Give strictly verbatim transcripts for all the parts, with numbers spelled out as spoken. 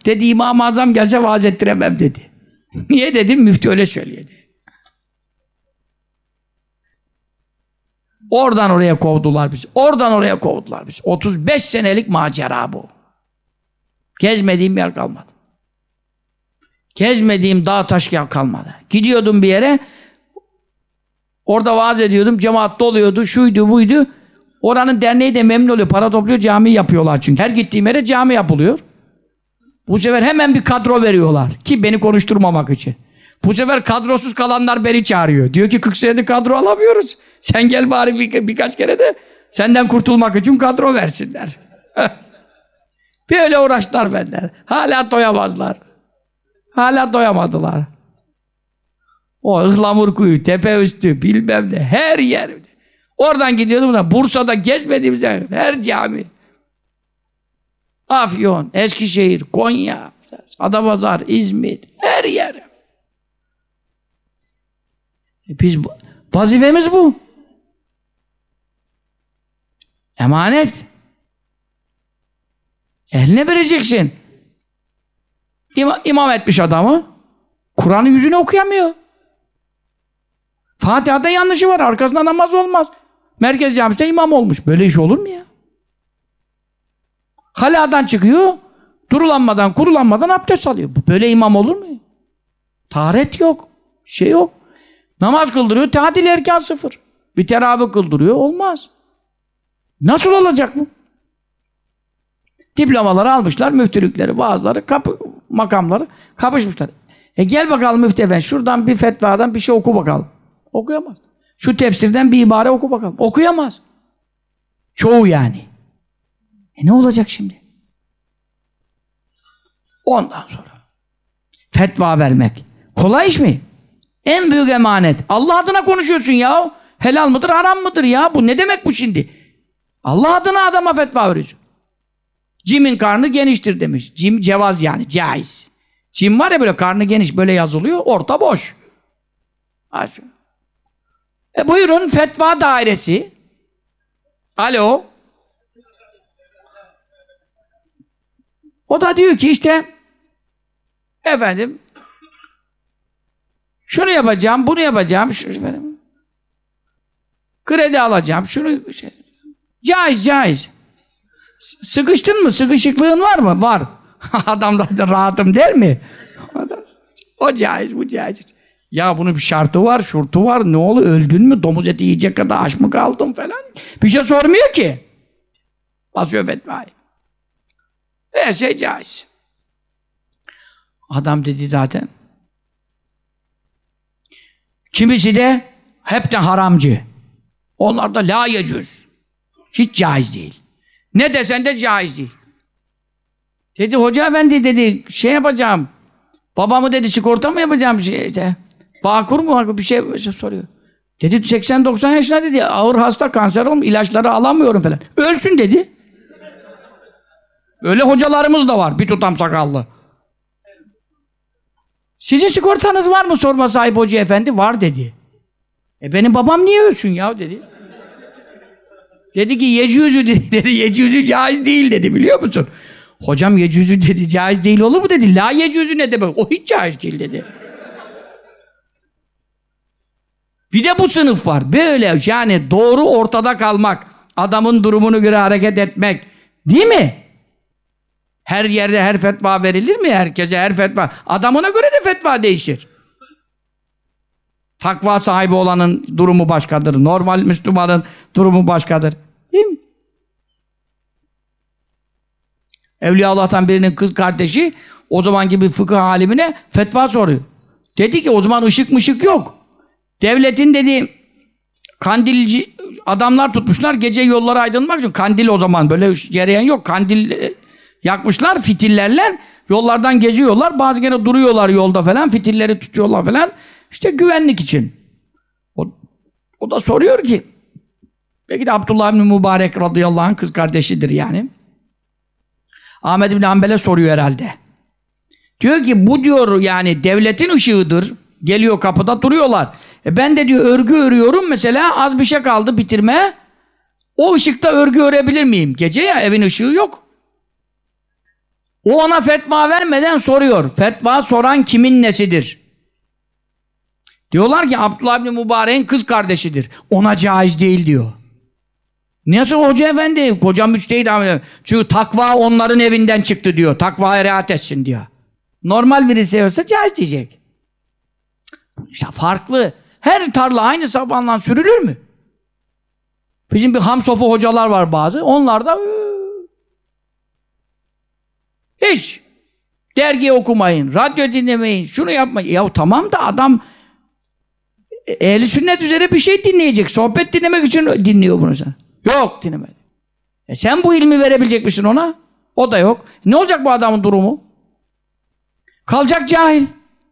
Dedi İmam-ı Azam gelse vaaz ettiremem dedi. Niye dedim? Müftü öyle söylüyor dedi. Oradan oraya kovdular bizi. Oradan oraya kovdular bizi. otuz beş senelik macera bu. Gezmediğim yer kalmadı. Gezmediğim dağ taş kalmadı. Gidiyordum bir yere, orada vaaz ediyordum, cemaat doluyordu, şuydu buydu. Oranın derneği de memnun oluyor, para topluyor, cami yapıyorlar çünkü. Her gittiğim yere cami yapılıyor. Bu sefer hemen bir kadro veriyorlar ki beni konuşturmamak için. Bu sefer kadrosuz kalanlar beni çağırıyor. Diyor ki kırk senedir kadro alamıyoruz. Sen gel bari bir, birkaç kere de senden kurtulmak için kadro versinler. Böyle uğraştılar benden. Hala doyamazlar. Hala doyamadılar. O Ihlamurkuyu, tepe üstü, bilmem ne, her yer. Oradan gidiyordum da Bursa'da gezmediğimiz yer, her cami. Afyon, Eskişehir, Konya, Adapazarı, İzmit, her yer. E biz, vazifemiz bu. Emanet. Eline vereceksin. İma, imam etmiş adamı. Kur'an'ın yüzünü okuyamıyor. Fatiha'da yanlışı var. Arkasında namaz olmaz. Merkez Camisi'de imam olmuş. Böyle iş olur mu ya? Haladan çıkıyor. Durulanmadan, kurulanmadan abdest alıyor. Böyle imam olur mu? Taharet yok. Şey yok. Namaz kıldırıyor. Tadil erken sıfır. Bir teravih kıldırıyor. Olmaz. Nasıl olacak bu? Diplomaları almışlar. Müftülükleri, bazıları, kapı, makamları kapışmışlar. E gel bakalım müftü efendi. Şuradan bir fetvadan bir şey oku bakalım. Okuyamaz. Şu tefsirden bir ibare oku bakalım. Okuyamaz. Çoğu yani. E ne olacak şimdi? Ondan sonra fetva vermek. Kolay iş mi? En büyük emanet. Allah adına konuşuyorsun ya. Helal mıdır, haram mıdır ya? Bu ne demek bu şimdi? Allah adına adama fetva veriyorsun. Cimin karnı geniştir demiş. Cim cevaz yani, caiz. Cim var ya böyle karnı geniş, böyle yazılıyor, orta boş. E buyurun fetva dairesi. Alo. O da diyor ki işte efendim şunu yapacağım, bunu yapacağım, şunu efendim, kredi alacağım, şunu şey, caiz caiz. Sıkıştın mı? Sıkışıklığın var mı? Var. Adam da rahatım der mi? O caiz, bu caiz. Ya bunun bir şartı var, şurtu var. Ne oldu? Öldün mü? Domuz eti yiyecek kadar aç mı kaldın falan. Bir şey sormuyor ki. Basıyor fetvayı. Her şey caiz. Adam dedi zaten. Kimisi de hepten haramcı. Onlar da la yecüz. Hiç caiz değil. Ne desen de caiz değil. Dedi hoca efendi dedi şey yapacağım. Babamı dedi sigorta mı yapacağım şey işte. Bağkur mu bir şey soruyor. Dedi seksen doksan yaşında dedi ağır hasta kanser olmuş ilaçları alamıyorum falan. Ölsün dedi. Öyle hocalarımız da var bir tutam sakallı. Sizin sigortanız var mı sorma sahibi hoca efendi? Var dedi. E benim babam niye ölsün ya dedi. Dedi ki yecüzü dedi, dedi yecüzü caiz değil dedi biliyor musun? Hocam yecüzü dedi caiz değil olur mu dedi. La yecüzü ne demek? O hiç caiz değil dedi. Bir de bu sınıf var. Böyle yani doğru ortada kalmak, adamın durumunu göre hareket etmek. Değil mi? Her yerde her fetva verilir mi? Herkese her fetva. Adamına göre de fetva değişir. Takva sahibi olanın durumu başkadır. Normal Müslümanın durumu başkadır. Değil mi? Evliyaullah'tan birinin kız kardeşi o zamanki bir fıkıh alimine fetva soruyor. Dedi ki o zaman ışık mışık yok. Devletin dedi kandilci adamlar tutmuşlar gece yolları aydınlatmak için. Kandil o zaman böyle cereyan yok. Kandil yakmışlar fitillerle yollardan geziyorlar. Bazı kere duruyorlar yolda falan fitilleri tutuyorlar falan. İşte güvenlik için. O, o da soruyor ki belki de Abdullah bin Mübarek radıyallahu anh kız kardeşidir yani. Ahmed bin Hanbel'e soruyor herhalde. Diyor ki bu diyor yani devletin ışığıdır. Geliyor kapıda duruyorlar. E ben de diyor örgü örüyorum mesela az bir şey kaldı bitirme. O ışıkta örgü örebilir miyim? Gece ya evin ışığı yok. O ona fetva vermeden soruyor. Fetva soran kimin nesidir? Diyorlar ki Abdullah ibn Mübarek'in kız kardeşidir. Ona caiz değil diyor. Nasıl hoca efendi? Kocam müçtehit amel. Çünkü takva onların evinden çıktı diyor. Takvaya riayet etsin diyor. Normal biri seviyorsa caiz diyecek. İşte farklı. Her tarla aynı sabanla sürülür mü? Bizim bir hamsofu hocalar var bazı. Onlar da hiç dergi okumayın, radyo dinlemeyin, şunu yapmayın. Ya tamam da adam ehli sünnet üzere bir şey dinleyecek. Sohbet dinlemek için dinliyor bunu sen. Yok dinlemedi. E sen bu ilmi verebilecek misin ona? O da yok. Ne olacak bu adamın durumu? Kalacak cahil.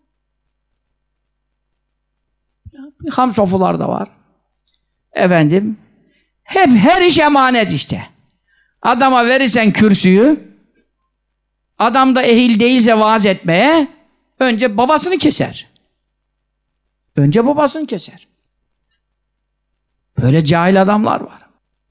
Hamsofular da var. Efendim, hep her iş emanet işte. Adama verirsen kürsüyü, adam da ehil değilse vaaz etmeye, önce babasını keser. Önce babasını keser. Böyle cahil adamlar var.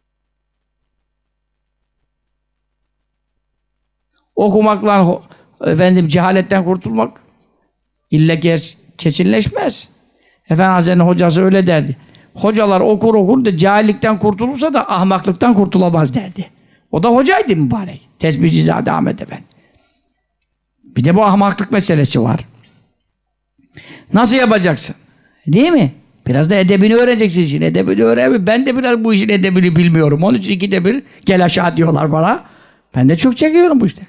Okumakla, efendim, cehaletten kurtulmak illa kesinleşmez. Efendi Hazretleri'nin hocası öyle derdi. Hocalar okur okur da cahillikten kurtulursa da ahmaklıktan kurtulamaz derdi. O da hocaydı mübarek. Tesbihcizade Ahmet Efendi. Bir de bu ahmaklık meselesi var. Nasıl yapacaksın? Değil mi? Biraz da edebini öğreneceksin işin. Edebini öğren. Ben de biraz bu işin edebini bilmiyorum. Onun için ikide bir gel aşağı diyorlar bana. Ben de çok çekiyorum bu işte.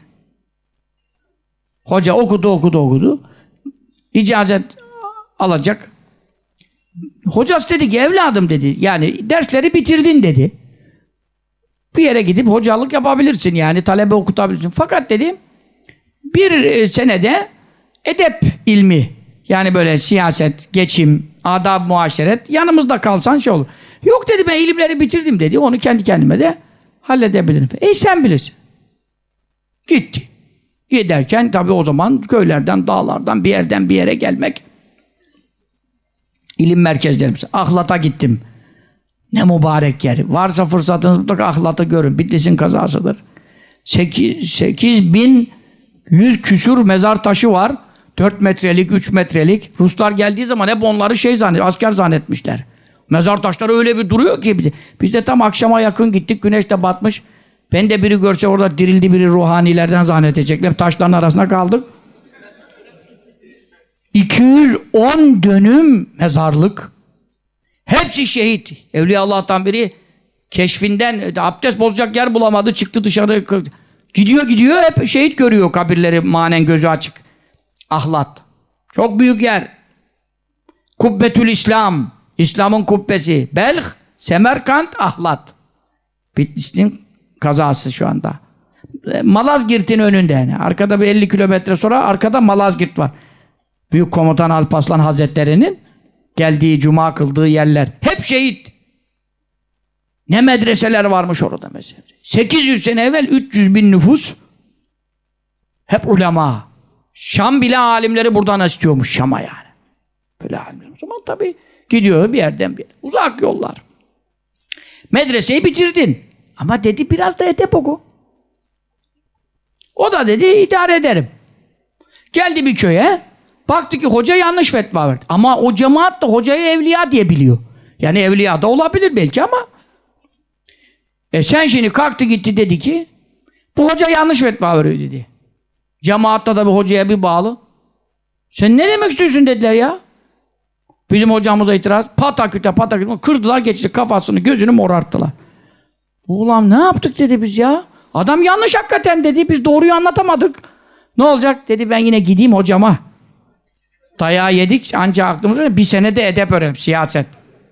Hoca okudu okudu okudu. İcazet alacak. Hocası dedi ki evladım dedi. Yani dersleri bitirdin dedi. Bir yere gidip hocalık yapabilirsin yani. Talebe okutabilirsin. Fakat dedi bir senede edep ilmi yani böyle siyaset, geçim, adab, muaşeret yanımızda kalsan şey olur. Yok dedi ben ilimleri bitirdim dedi. Onu kendi kendime de halledebilirim. E sen bilirsin. Gitti. Giderken tabii o zaman köylerden, dağlardan bir yerden bir yere gelmek ilim merkezlerimiz. Ahlat'a gittim. Ne mübarek yer. Varsa fırsatınız mutlaka Ahlat'ı görün. Bitlis'in kazasıdır. sekiz bin yüz küsur mezar taşı var. dört metrelik, üç metrelik. Ruslar geldiği zaman hep onları şey zannet, asker zannetmişler. Mezar taşları öyle bir duruyor ki. Biz de, biz de tam akşama yakın gittik. Güneş de batmış. Ben de biri görse orada dirildi biri ruhanilerden zannedecekler. Taşların arasında kaldık. iki yüz on dönüm mezarlık. Hepsi şehit. Evliya Allah'tan biri keşfinden abdest bozacak yer bulamadı. Çıktı dışarı. Gidiyor gidiyor hep şehit görüyor kabirleri manen gözü açık. Ahlat. Çok büyük yer. Kubbetül İslam. İslam'ın kubbesi. Belh, Semerkant, Ahlat. Bitlis'in kazası şu anda. Malazgirt'in önünde yani. Arkada bir elli kilometre sonra arkada Malazgirt var. Büyük Komutan Alparslan Hazretleri'nin geldiği, cuma kıldığı yerler. Hep şehit. Ne medreseler varmış orada mesela. sekiz yüz sene evvel üç yüz bin nüfus. Hep ulema. Şam bile alimleri buradan istiyormuş Şam'a yani. Böyle alimler. O zaman tabii gidiyor bir yerden bir yere. Uzak yollar. Medreseyi bitirdin. Ama dedi biraz da edep oku. O da dedi idare ederim. Geldi bir köye. Baktı ki hoca yanlış fetva verdi. Ama o cemaat da hocayı evliya diye biliyor. Yani evliya da olabilir belki ama. E sen şimdi kalktı gitti dedi ki bu hoca yanlış fetva veriyor dedi. Cemaatta da bir hocaya bir bağlı. Sen ne demek istiyorsun dediler ya. Bizim hocamıza itiraz. Pataküte pataküte kırdılar geçti kafasını gözünü morarttılar. Ulan ne yaptık dedi biz ya. Adam yanlış hakikaten dedi. Biz doğruyu anlatamadık. Ne olacak dedi ben yine gideyim hocama. Dayağı yedik ancak aklımıza bir senede edep öğrendim siyaset.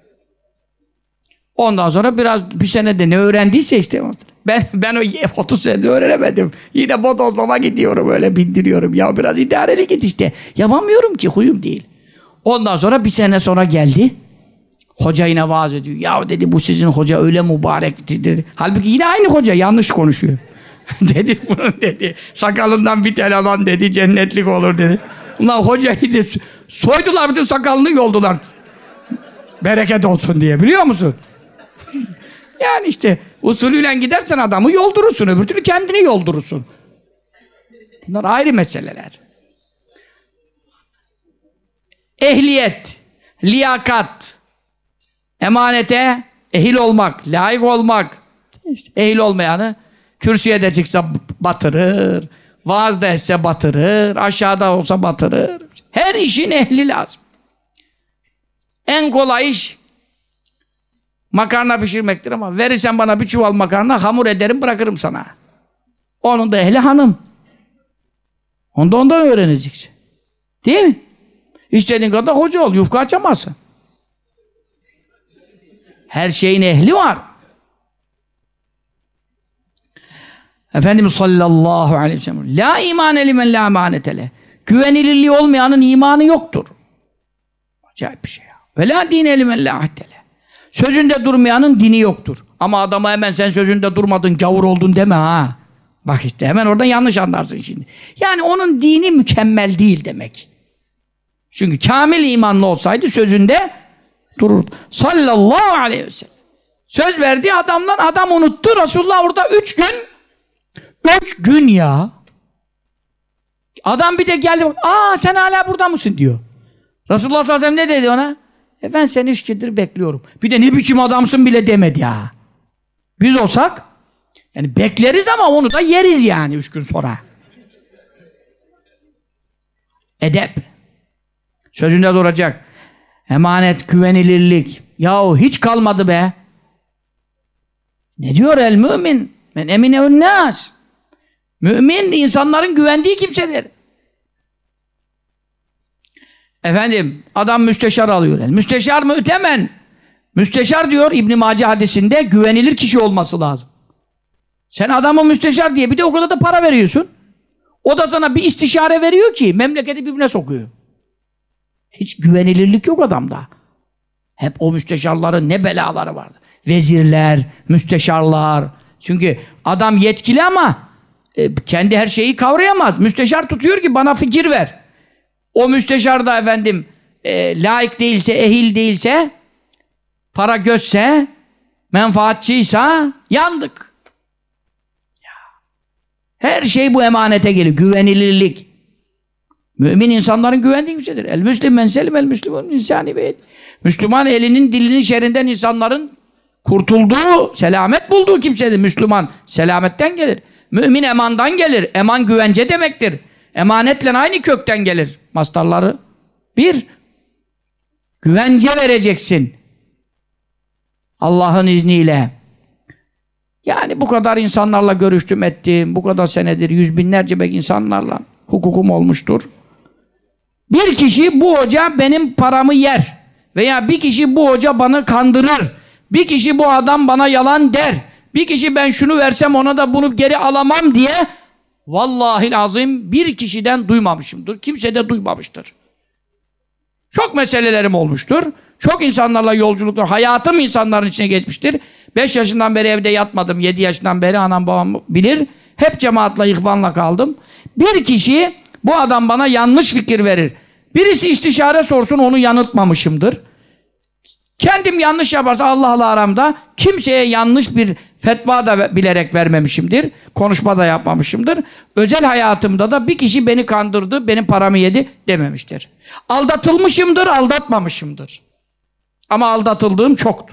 Ondan sonra biraz bir senede ne öğrendiyse işte ben ben o otuz senede öğrenemedim. Yine bodozlama gidiyorum öyle bindiriyorum. Ya biraz idareli git işte. Yapamıyorum ki huyum değil. Ondan sonra bir sene sonra geldi. Hoca yine vaaz ediyor. Ya dedi bu sizin hoca öyle mübarektir. Halbuki yine aynı hoca yanlış konuşuyor. dedi bunun dedi. Sakalından bir tel alan dedi cennetlik olur dedi. Ulan hocayı dedi, soydular bütün sakalını yoldular. Bereket olsun diye biliyor musun? Yani işte usulüyle gidersen adamı yoldurursun. Öbür türlü kendini yoldurursun. Bunlar ayrı meseleler. Ehliyet, liyakat, emanete ehil olmak, layık olmak. İşte ehil olmayanı kürsüye de çıksa batırır, vaazda etse batırır, aşağıda olsa batırır. Her işin ehli lazım. En kolay iş makarna pişirmektir ama verirsen bana bir çuval makarna hamur ederim bırakırım sana. Onun da ehli hanım. Onda ondan öğreneceksin. Değil mi? İstediğin kadar hoca ol, yufka açamazsın. Her şeyin ehli var. Efendimiz sallallahu aleyhi ve sellem la imane limen la emanetele. Güvenilirliği olmayanın imanı yoktur. Acayip bir şey ya. Ve la dine limen la ahdele. Sözünde durmayanın dini yoktur. Ama adama hemen sen sözünde durmadın, gavur oldun deme ha. Bak işte hemen oradan yanlış anlarsın şimdi. Yani onun dini mükemmel değil demek. Çünkü kamil imanlı olsaydı sözünde dururdu. Sallallahu aleyhi ve sellem. Söz verdiği adamdan adam unuttu. Resulullah orada üç gün üç gün ya. Adam bir de geldi bak. Aa sen hala burada mısın diyor. Resulullah sallallahu aleyhi ve sellem ne dedi ona? E ben seni üç gündür bekliyorum. Bir de ne biçim adamsın bile demedi ya. Biz olsak yani bekleriz ama onu da yeriz yani üç gün sonra. Edep. Sözünde duracak. Emanet, güvenilirlik. Yahu hiç kalmadı be. Ne diyor el mümin? Men eminehun nas. Mümin insanların güvendiği kimsedir. Efendim adam müsteşar alıyor. El müsteşar mütemen. Müsteşar diyor İbn-i Mace hadisinde güvenilir kişi olması lazım. Sen adamı müsteşar diye bir de o kadar da para veriyorsun. O da sana bir istişare veriyor ki memleketi birbirine sokuyor. Hiç güvenilirlik yok adamda. Hep o müsteşarların ne belaları vardı. Vezirler, müsteşarlar. Çünkü adam yetkili ama e, kendi her şeyi kavrayamaz. Müsteşar tutuyor ki bana fikir ver. O müsteşar da efendim e, layık değilse, ehil değilse, para gözse, menfaatçıysa yandık. Ya. Her şey bu emanete geliyor. Güvenilirlik. Mümin insanların güvendiği kimsedir. El müslim men selim el müslümun insani ve Müslüman elinin dilinin şerrinden insanların kurtulduğu, selamet bulduğu kimsedir. Müslüman selametten gelir. Mümin emandan gelir. Eman güvence demektir. Emanetle aynı kökten gelir. Mastarları bir. Güvence vereceksin. Allah'ın izniyle. Yani bu kadar insanlarla görüştüm ettim. Bu kadar senedir yüz binlerce belki insanlarla hukukum olmuştur. Bir kişi bu hoca benim paramı yer. Veya bir kişi bu hoca bana kandırır. Bir kişi bu adam bana yalan der. Bir kişi ben şunu versem ona da bunu geri alamam diye vallahi azim bir kişiden duymamışımdır. Kimse de duymamıştır. Çok meselelerim olmuştur. Çok insanlarla yolculuklar, hayatım insanların içine geçmiştir. Beş yaşından beri evde yatmadım. Yedi yaşından beri anam babam bilir. Hep cemaatla, ihvanla kaldım. Bir kişi bu adam bana yanlış fikir verir. Birisi istişare sorsun onu yanıltmamışımdır. Kendim yanlış yaparsa Allah'la aramda kimseye yanlış bir fetva da bilerek vermemişimdir. Konuşma da yapmamışımdır. Özel hayatımda da bir kişi beni kandırdı, benim paramı yedi dememiştir. Aldatılmışımdır, aldatmamışımdır. Ama aldatıldığım çoktur.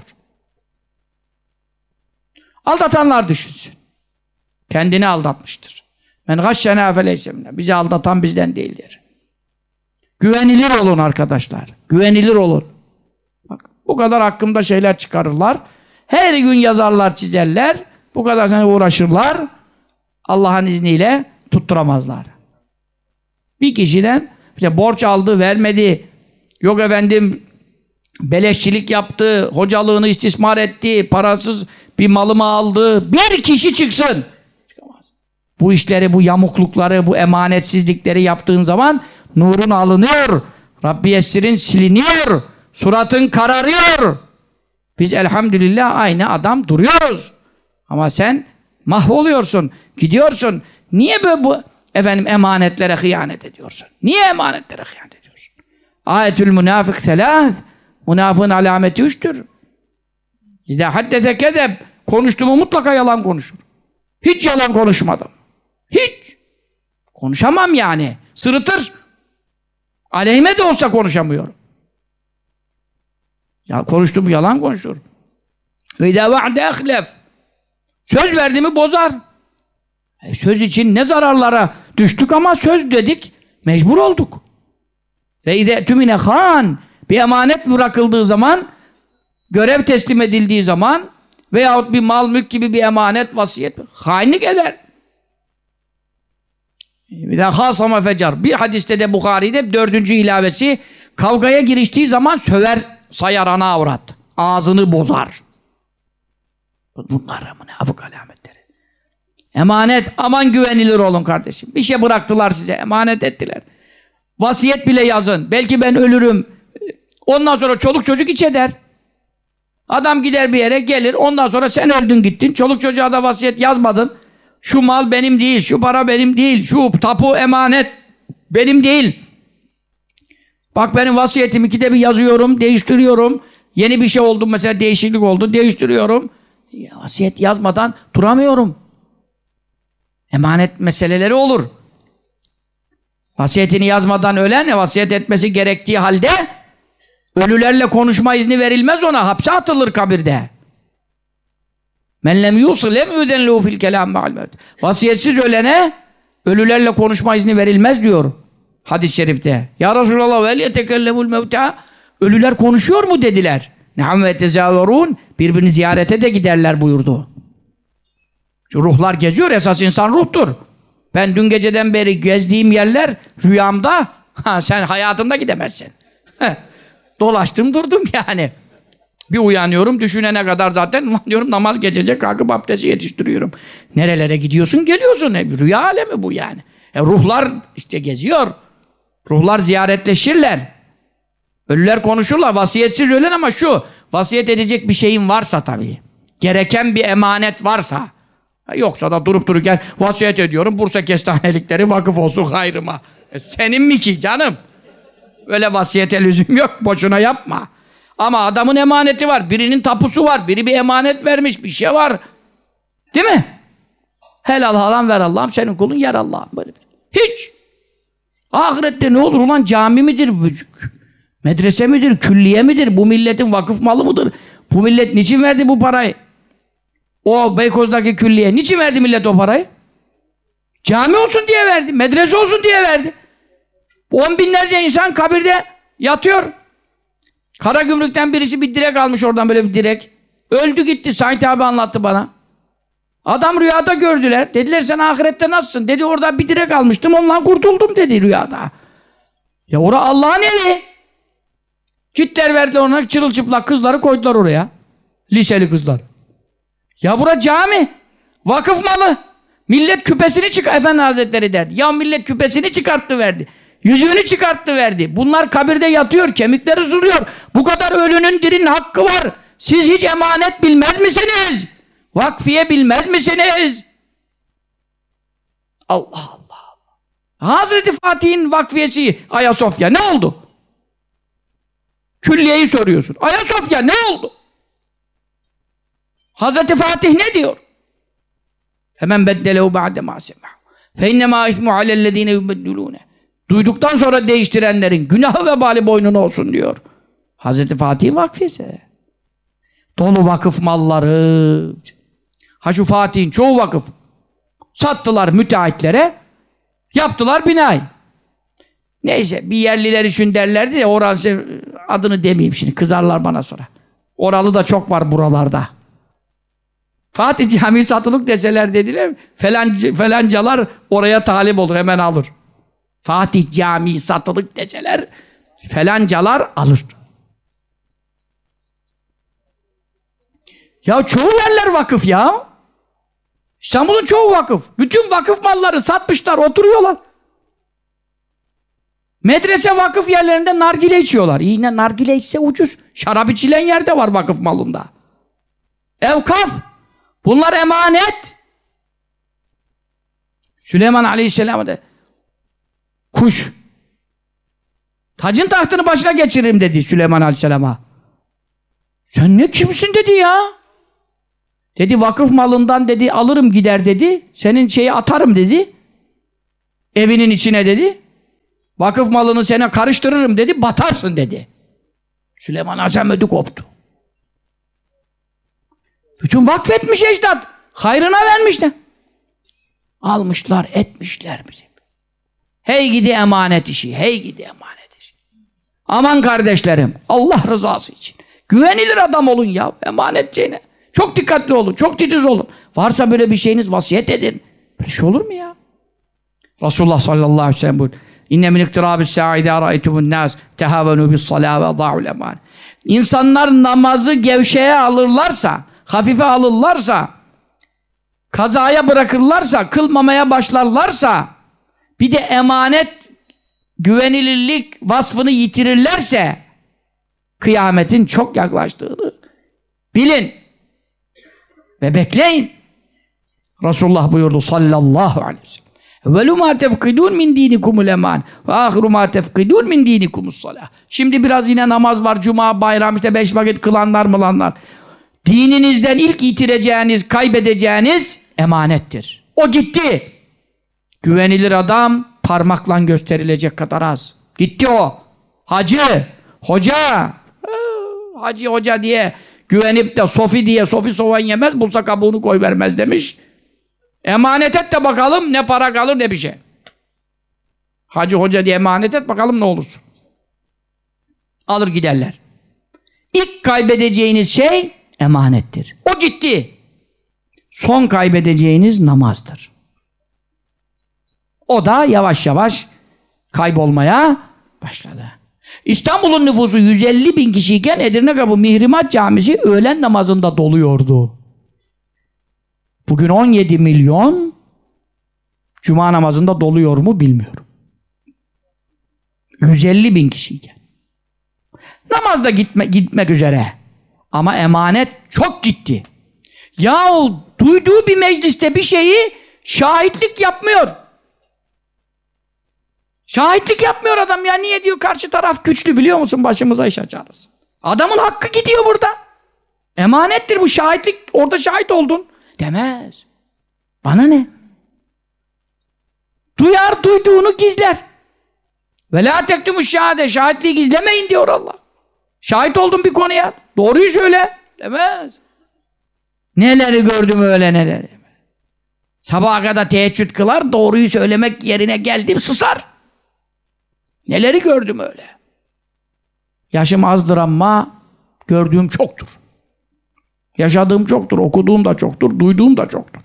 Aldatanlar düşünsün. Kendini aldatmıştır. Men gashşena feleyse minna. Bizi aldatan bizden değildir. Güvenilir olun arkadaşlar. Güvenilir olun. Bak, bu kadar hakkımda şeyler çıkarırlar. Her gün yazarlar, çizerler. Bu kadar sene uğraşırlar. Allah'ın izniyle tutturamazlar. Bir kişiden işte borç aldı, vermedi. Yok efendim beleşçilik yaptı, hocalığını istismar etti, parasız bir malımı aldı. Bir kişi çıksın. Bu işleri, bu yamuklukları, bu emanetsizlikleri yaptığın zaman nurun alınıyor. Rabbi Yessir'in siliniyor. Suratın kararıyor. Biz elhamdülillah aynı adam duruyoruz. Ama sen mahvoluyorsun, gidiyorsun. Niye böyle bu efendim emanetlere hıyanet ediyorsun? Niye emanetlere hıyanet ediyorsun? Ayetül münafık selâh. Münafığın alameti üçtür. İzâ haddese kezeb. Konuştuğumu mutlaka yalan konuşur. Hiç yalan konuşmadım. Hiç. Konuşamam yani. Sırıtır. Aleyhime de olsa konuşamıyorum. Ya konuştum yalan konuşuyorum. Ve idâ va'de ehlef. Söz verdi mi bozar. E söz için ne zararlara düştük ama söz dedik. Mecbur olduk. Ve idâ tümine han. Bir emanet bırakıldığı zaman, görev teslim edildiği zaman veyahut bir mal mülk gibi bir emanet, vasiyet, hainlik eder. Bir de hasama fecar. Bir hadiste de Bukhari'de dördüncü ilavesi, kavgaya giriştiği zaman söver, sayar ana avrat. Ağzını bozar. Bunlar münafık alametleri. Emanet, aman güvenilir olun kardeşim. Bir şey bıraktılar size, emanet ettiler. Vasiyet bile yazın. Belki ben ölürüm. Ondan sonra çoluk çocuk iç eder. Adam gider bir yere gelir, ondan sonra sen öldün gittin, çoluk çocuğa da vasiyet yazmadın. Şu mal benim değil, şu para benim değil, şu tapu emanet benim değil. Bak benim vasiyetimi ikide bir yazıyorum, değiştiriyorum. Yeni bir şey oldu mesela, değişiklik oldu, değiştiriyorum. Ya, vasiyet yazmadan duramıyorum. Emanet meseleleri olur. Vasiyetini yazmadan ölen, vasiyet etmesi gerektiği halde ölülerle konuşma izni verilmez ona, hapse atılır kabirde. Men lem yusil lem yudenlehu fil kelam ma'al mevt. Vasiyetsiz ölene ölülerle konuşma izni verilmez diyor hadis-i şerifte. Ya Resulallah vel yetekellemul mevta. Ölüler konuşuyor mu dediler. Ne'am ve tezâverûn. Birbirini ziyarete de giderler buyurdu. Şu ruhlar geziyor, esas insan ruhtur. Ben dün geceden beri gezdiğim yerler rüyamda, ha, sen hayatında gidemezsin. Dolaştım durdum yani. Bir uyanıyorum, düşünene kadar zaten diyorum namaz geçecek, kalkıp abdesti yetiştiriyorum. Nerelere gidiyorsun, geliyorsun. E, rüya alemi bu yani. E, ruhlar işte geziyor. Ruhlar ziyaretleşirler. Ölüler konuşurlar. Vasiyetsiz ölen ama şu, vasiyet edecek bir şeyin varsa tabii. Gereken bir emanet varsa. Yoksa da durup dururken vasiyet ediyorum, Bursa kestanelikleri vakıf olsun hayrıma. E, senin mi ki canım? Öyle vasiyete lüzum yok, boşuna yapma. Ama adamın emaneti var, birinin tapusu var, biri bir emanet vermiş, bir şey var. Değil mi? Helal haram ver Allah'ım, senin kulun yer Allah'ım. Böyle bir. Hiç. Ahirette ne olur ulan, cami midir, medrese midir, külliye midir, bu milletin vakıf malı mıdır? Bu millet niçin verdi bu parayı? O Beykoz'daki külliye niçin verdi millet o parayı? Cami olsun diye verdi, medrese olsun diye verdi. On binlerce insan kabirde yatıyor. Karagümrük'ten birisi bir direk almış oradan, böyle bir direk. Öldü gitti. Sait abi anlattı bana. Adam rüyada gördüler. Dediler sen ahirette nasılsın? Dedi orada bir direk almıştım, ondan kurtuldum dedi rüyada. Ya orada Allah'ın evi. Gittiler verdiler ona, çırılçıplak kızları koydular oraya. Liseli kızlar. Ya bura cami. Vakıf malı. Millet küpesini çık Efendi Hazretleri derdi. Ya millet küpesini çıkarttı verdi. Yüzüğünü çıkarttı verdi. Bunlar kabirde yatıyor, kemikleri sızlıyor. Bu kadar ölünün dirinin hakkı var. Siz hiç emanet bilmez misiniz? Vakfiye bilmez misiniz? Allah Allah. Hazreti Fatih'in vakfiyesi Ayasofya ne oldu? Külliyeyi soruyorsun. Ayasofya ne oldu? Hazreti Fatih ne diyor? Hemen beddelehu ba'de ma sema'hu. Fe innemâ ismu alellezîne yubeddilûne. Duyduktan sonra değiştirenlerin günahı vebali boynuna olsun diyor. Hazreti Fatih vakfiyesi. Dolu vakıf malları. Ha şu Fatih'in çoğu vakıf. Sattılar müteahhitlere. Yaptılar binayı. Neyse bir yerliler için derlerdi ya, orası adını demeyeyim şimdi, kızarlar bana sonra. Oralı da çok var buralarda. Fatih Camii satılık deseler dediler, falan, falancalar oraya talip olur, hemen alır. Fatih Camii satılık deseler, falancalar alır. Ya çoğu yerler vakıf ya. İstanbul'un çoğu vakıf. Bütün vakıf malları satmışlar, oturuyorlar. Medrese vakıf yerlerinde nargile içiyorlar. İyi, ne nargile içse ucuz. Şarap içilen yerde var vakıf malında. Evkaf. Bunlar emanet. Süleyman Aleyhisselam de kuş. Tacın tahtını başına geçiririm dedi Süleyman Aleyhisselam'a. Sen ne kimsin dedi ya. Dedi vakıf malından dedi alırım gider dedi. Senin şeyi atarım dedi. evinin içine dedi. Vakıf malını sana karıştırırım dedi, batarsın dedi. Süleyman azameti koptu. Bütün vakfetmiş ecdat. Hayrına vermişler. Almışlar, etmişler bizi. Hey gidi emanet işi, hey gidi emanet işi. Aman kardeşlerim, Allah rızası için. Güvenilir adam olun ya, emanetçiğine. Çok dikkatli olun, çok titiz olun. Varsa böyle bir şeyiniz vasiyet edin. Böyle şey olur mu ya? Resulullah sallallahu aleyhi ve sellem buyuruyor. İnne min iktirabis sa'ide ra'aytumun nas tehavenu bis salâ ve da'ul eman. İnsanlar namazı gevşeye alırlarsa, hafife alırlarsa, kazaya bırakırlarsa, kılmamaya başlarlarsa, bir de emanet, güvenilirlik vasfını yitirirlerse, kıyametin çok yaklaştığını bilin ve bekleyin. Resulullah buyurdu sallallahu aleyhi ve sellem. وَلُمَا مَا تَفْقِدُونَ مِنْ دِينِكُمُ الْاَمَانِ وَآخِرُ مَا تَفْقِدُونَ مِنْ دِينِكُمُ الصَّلَاةِ. Şimdi biraz yine namaz var, cuma, bayram, işte beş vakit kılanlar mılanlar. Dininizden ilk yitireceğiniz, kaybedeceğiniz emanettir. O gitti. Güvenilir adam parmakla gösterilecek kadar az. Gitti o. Hacı, hoca, hacı hoca diye güvenip de sofi diye sofi soğan yemez, bulsa kabuğunu koy vermez demiş. Emanet et de bakalım ne para kalır ne bir şey. Hacı hoca diye emanet et bakalım ne olursun. Alır giderler. İlk kaybedeceğiniz şey emanettir. O gitti. Son kaybedeceğiniz namazdır. O da yavaş yavaş kaybolmaya başladı. İstanbul'un nüfusu yüz elli bin kişiyken Edirnekapı Mihrimah Camisi öğlen namazında doluyordu. Bugün on yedi milyon cuma namazında doluyor mu bilmiyorum. yüz elli bin kişiyken. Namazda gitme, gitmek üzere. Ama emanet çok gitti. Yahu duyduğu bir mecliste bir şeyi şahitlik yapmıyor. Şahitlik yapmıyor adam ya. Niye diyor karşı taraf güçlü biliyor musun? Başımıza iş açarız. Adamın hakkı gidiyor burada. Emanettir bu şahitlik. Orada şahit oldun. Demez. Bana ne? Duyar duyduğunu gizler. Ve la tektumuş şahade. Şahitliği gizlemeyin diyor Allah. Şahit oldun bir konuya. Doğruyu söyle. Demez. Neleri gördüm öyle neleri. Sabaha kadar teheccüd kılar. Doğruyu söylemek yerine geldim susar. Neleri gördüm öyle. Yaşım azdır ama gördüğüm çoktur. Yaşadığım çoktur, okuduğum da çoktur, duyduğum da çoktur.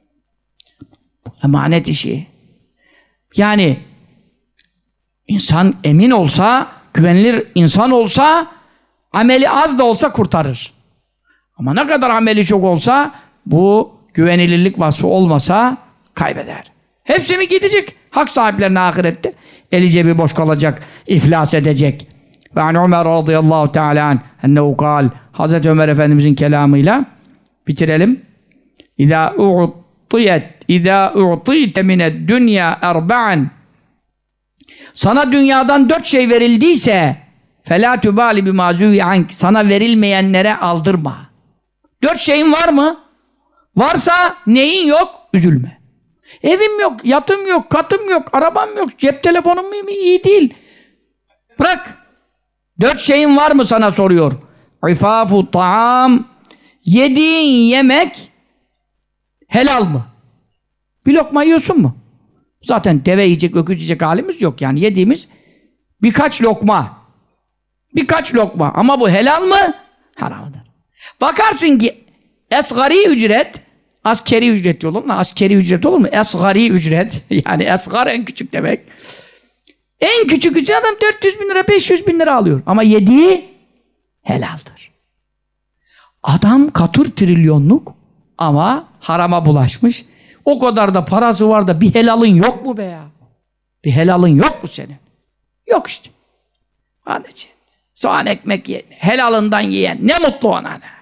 Emanet işi. Yani insan emin olsa, güvenilir insan olsa, ameli az da olsa kurtarır. Ama ne kadar ameli çok olsa, bu güvenilirlik vasfı olmasa kaybeder. Hepsini gidecek. Hak sahiplerine ahirette. Eli cebi boş kalacak, iflas edecek. Ve an Ömer radıyallahu teala anh ennehu kal. Hazreti Ömer Efendimizin kelamıyla bitirelim. İzâ u'tiyet İzâ u'tiyte mined dünya erba'an. Sana dünyadan dört şey verildiyse felâ tübâli bimâ zûhi ank. Sana verilmeyenlere aldırma. Dört şeyin var mı? Varsa neyin yok? Üzülme. Evim yok, yatım yok, katım yok, arabam yok, cep telefonum mu iyi değil. Bırak. Dört şeyin var mı sana soruyor. İfâfu ta'am. Yediğin yemek helal mı? Bir lokma yiyorsun mu? Zaten deve yiyecek, öküz yiyecek halimiz yok yani. Yediğimiz birkaç lokma. Birkaç lokma. Ama bu helal mı? Haramdır. Bakarsın ki esgari ücret, askeri ücret olur mu? Askeri ücret olur mu? Esgari ücret. Yani esgar en küçük demek. En küçük ücret adam dört yüz bin lira, beş yüz bin lira alıyor. Ama yediği helaldir. Adam katır trilyonluk ama harama bulaşmış. O kadar da parası var da bir helalın yok mu be ya? Bir helalın yok mu senin? Yok işte. Anneciğim. Soğan ekmek yiyen, helalından yiyen ne mutlu ona da.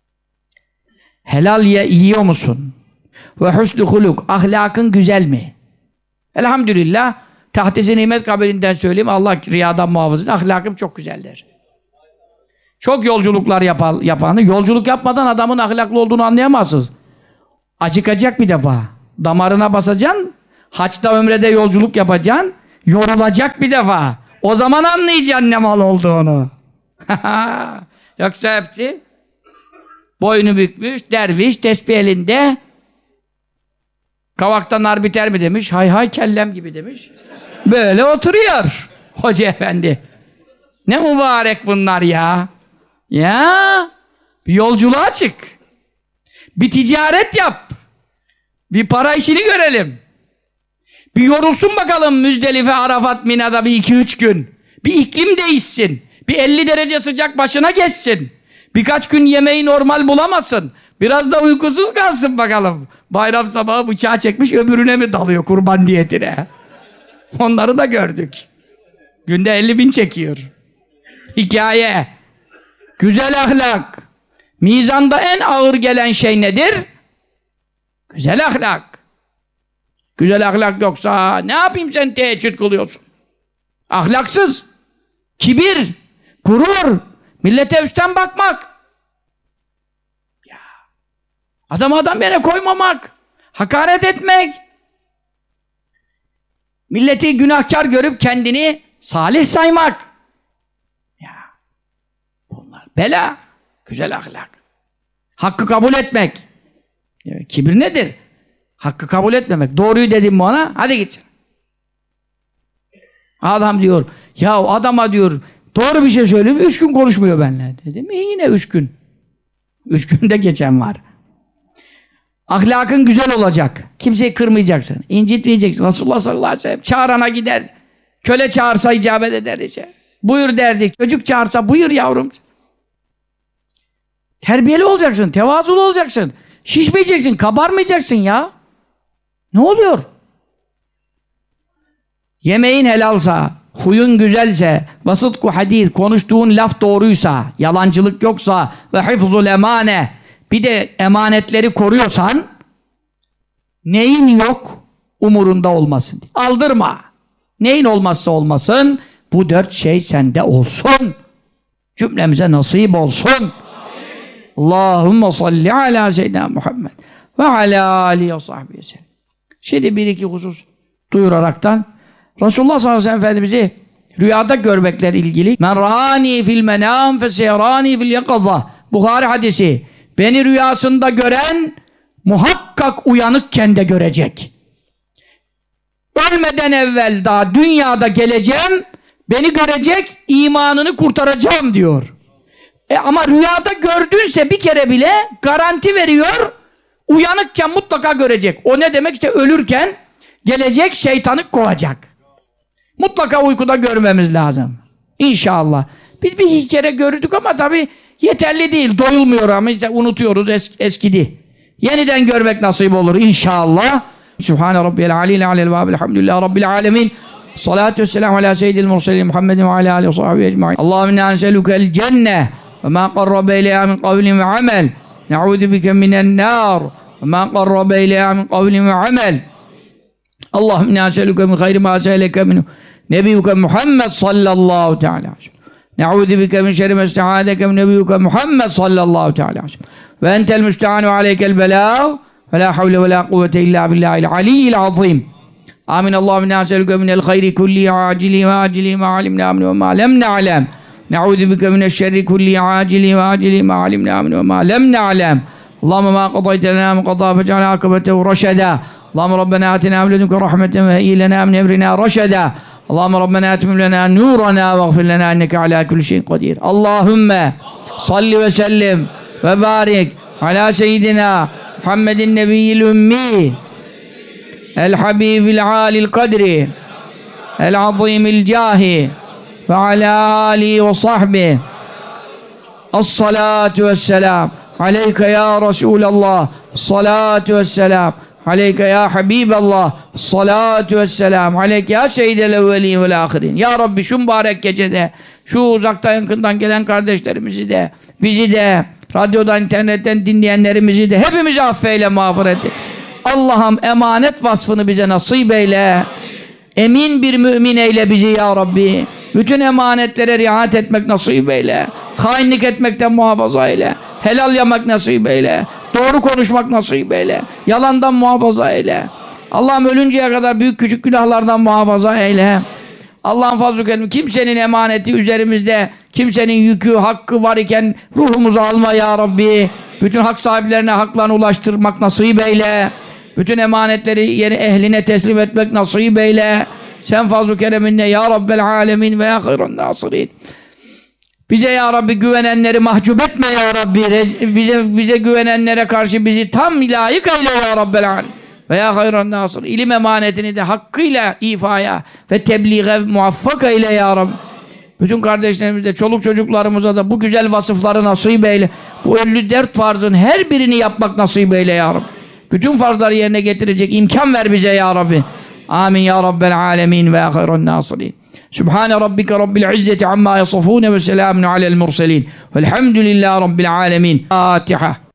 Helal ye, yiyor musun? Ve husnü huluk, ahlakın güzel mi? Elhamdülillah, tahtisi nimet kabirinden söyleyeyim, Allah riyadan muhafız edin, ahlakım çok güzeldir. Çok yolculuklar yapan, yapanı, yolculuk yapmadan adamın ahlaklı olduğunu anlayamazsınız. Acıkacak bir defa. Damarına basacaksın, Haçta ömrede yolculuk yapacaksın. Yorulacak bir defa. O zaman anlayacaksın ne mal olduğunu. Yoksa hepsi boynu bükmüş, derviş, tesbih elinde. Kavakta nar biter mi demiş. Hay hay kellem gibi demiş. Böyle oturuyor Hoca efendi. Ne mübarek bunlar ya. Ya bir yolculuğa çık. Bir ticaret yap. Bir para işini görelim. Bir yorulsun bakalım Müzdelife, Arafat, Mina'da bir iki üç gün. Bir iklim değişsin. Bir elli derece sıcak başına geçsin. Birkaç gün yemeği normal bulamasın. Biraz da uykusuz kalsın bakalım. Bayram sabahı bıçağı çekmiş öbürüne mi dalıyor kurban niyetine? Onları da gördük. Günde elli bin çekiyor. Hikaye. Güzel ahlak. Mizanda en ağır gelen şey nedir? Güzel ahlak. Güzel ahlak yoksa ne yapayım sen teheccüd kılıyorsun? Ahlaksız. Kibir. Gurur. Millete üstten bakmak. Ya. Adam adam yere koymamak. Hakaret etmek. Milleti günahkar görüp kendini salih saymak. Ya. Bunlar bela. Güzel ahlak. Hakkı kabul etmek. Ya, kibir nedir? Hakkı kabul etmemek. Doğruyu dedim mi ona? Hadi git. Adam diyor, ya adama diyor, doğru bir şey söyleyeyim, üç gün konuşmuyor benimle. Dedim, e yine üç gün. Üç günde geçen var. Ahlakın güzel olacak. Kimseyi kırmayacaksın, incitmeyeceksin. Resulullah sallallahu aleyhi ve sellem çağırana gider. Köle çağırsa icabet eder işte. Buyur derdik. Çocuk çağırsa buyur yavrum. Terbiyeli olacaksın, tevazulu olacaksın. Şişmeyeceksin, kabarmayacaksın ya. Ne oluyor? Yemeğin helalsa, huyun güzelse, vasıtku hadis, konuştuğun laf doğruysa, yalancılık yoksa ve hifzul emane, bir de emanetleri koruyorsan, neyin yok umurunda olmasın. Aldırma. Neyin olmazsa olmasın, bu dört şey sende olsun. Cümlemize nasip olsun. Allahümme salli ala seyyidina Muhammed ve ala alihi ve sahbihi sellem. Şimdi bir iki husus duyuraraktan Resulullah sallallahu aleyhi ve sellem Efendimiz'i rüyada görmekle ilgili men râni fil menâm feseyrâni fil yakaza Buhari hadisi. Beni rüyasında gören muhakkak uyanıkken de görecek. Ölmeden evvel daha dünyada geleceğim, beni görecek, imanını kurtaracağım diyor. E ama rüyada gördüğünse bir kere bile garanti veriyor, uyanıkken mutlaka görecek. O ne demek? İşte ölürken gelecek, şeytanı kovacak. Mutlaka uykuda görmemiz lazım. İnşallah. Biz bir iki kere gördük ama tabii yeterli değil. Doyulmuyor ama işte unutuyoruz, es eskidi. Yeniden görmek nasip olur inşallah. Sübhane Rabbiyel Aliyel Aleyel Vâbil Hamdülillah Rabbil Alemin. Salatu vesselamu ala seyyidil murselin Muhammedin ve ala alihi ve sahbihi ecmaîn. Allahümme inna nes'elukel cenne ve mâ qarrabe ileyhâ min kavlin ve amel. Ne'ûdü bike minen nâr ve mâ qarrabe ileyhâ min kavlin ve amel. Allahümme inna nes'eluke min hayri mâ se'eleke minhu nebiyyuke Muhammed sallallahu teâlâ aleyhi ve sellem. Ne'ûdü bike min şerri mesta'âdeke min nebiyyuke Muhammed sallallahu teâlâ aleyhi ve sellem. Ve entel müste'ânu aleykel belâh ve la havle ve la kuvvete illa billahil aliyyil azîm. Amin. Allahümme inna nes'eluke minel hayri kulli acili ve acili ma alimna min ve ma lem ne'alem. Ne'ûdü bike mineşşerri kulli acili ve acili ma alimna min ve ma lem ne'alem. Allahümme ma qadayte lena min qadâ fec'al âkıbetehu reşedâ. Allahümme Rabbena atina min ledunke rahmeten ve heyyi lena min emrina reşedâ. Allahümme Rabbena etmim lena nûrana ve gfir lena inneke alâ kulli şeyin kadir. Allahümme salli ve sellim ve barik alâ seyyidina Muhammedin nebiyyil ümmi el habibil alil kadri el azimil cahi ve alâ âlihi ve sahbihi as-salatu vesselam aleyke ya Resulallah as-salatu vesselam aleyke ya Habiballah as-salatu vesselam aleyke ya seyyidel evvelin vel ahirin. Ya Rabbi şu mübarek gecede şu uzaktan yakından gelen kardeşlerimizi de bizi de radyodan internetten dinleyenlerimizi de hepimizi affeyle, mağfiret et. Allah'ım emanet vasfını bize nasip eyle. Emin bir mümin eyle bizi ya Rabbi. Bütün emanetlere riayet etmek nasip eyle. Hainlik etmekten muhafaza eyle. Helal yemek nasip eyle. Doğru konuşmak nasip eyle. Yalandan muhafaza eyle. Allah'ım ölünceye kadar büyük küçük günahlardan muhafaza eyle. Allah'ın fazl-ı kerem, kimsenin emaneti üzerimizde, kimsenin yükü, hakkı var iken ruhumuzu alma ya Rabbi. Bütün hak sahiplerine haklarını ulaştırmak nasip eyle. Bütün emanetleri yeni ehline teslim etmek nasip eyle. Sen fazl-ı kereminle ya Rabbel alemin ve ya hayran nasirin. Bize ya Rabbi güvenenleri mahcup etme ya Rabbi. Bize, bize güvenenlere karşı bizi tam layık eyle ya Rabbel alemin. Ve ya hayran nasir. İlim emanetini de hakkıyla ifaya ve tebliğe muvaffak eyle ya Rabbi. Bütün kardeşlerimize, çoluk çocuklarımıza da bu güzel vasıfları nasip eyle. Bu elli dört farzın her birini yapmak nasip eyle ya Rabbi. Bütün farzları yerine getirecek imkan ver bize ya Rabbi. Amin ya Rabbel alemin ve ya hayran nasirin. Sübhane Rabbike Rabbil İzzeti amma yasifun ve selamun alel murselin. Velhamdülillahi Rabbil alemin. Fatiha.